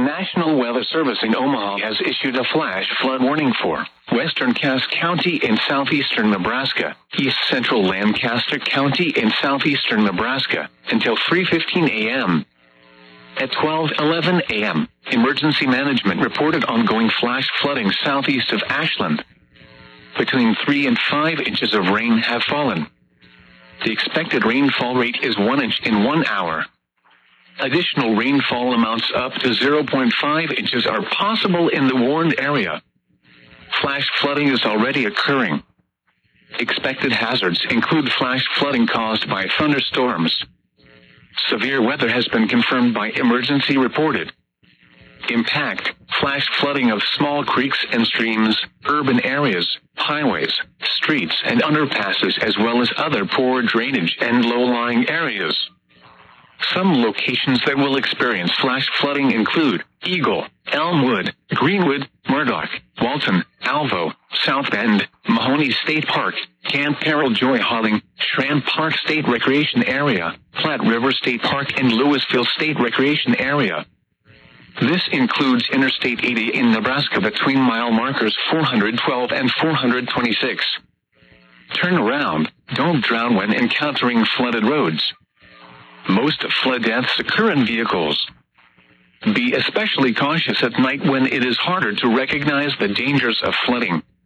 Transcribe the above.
National Weather Service in Omaha has issued a flash flood warning for western Cass County in southeastern Nebraska, east central Lancaster County in southeastern Nebraska, until 3:15 a.m. At 12:11 a.m., emergency management reported ongoing flash flooding southeast of Ashland. Between 3 and 5 inches of rain have fallen. The expected rainfall rate is 1 inch in 1 hour. Additional rainfall amounts up to 0.5 inches are possible in the warned area. Flash flooding is already occurring. Expected hazards include flash flooding caused by thunderstorms. Severe weather has been confirmed by emergency reported. Impact: flash flooding of small creeks and streams, urban areas, highways, streets and underpasses, as well as other poor drainage and low-lying areas. Some locations that will experience flash flooding include Eagle, Elmwood, Greenwood, Murdoch, Walton, Alvo, South Bend, Mahoney State Park, Camp Carroll Joy Hauling, Schramm Park State Recreation Area, Platte River State Park and Louisville State Recreation Area. This includes Interstate 80 in Nebraska between mile markers 412 and 426. Turn around, don't drown when encountering flooded roads. Most flood deaths occur in vehicles. Be especially cautious at night when it is harder to recognize the dangers of flooding.